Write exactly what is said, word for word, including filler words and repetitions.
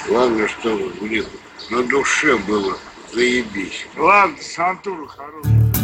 Главное, чтобы, блин, на душе было заебись. Ладно, Сантура хороший.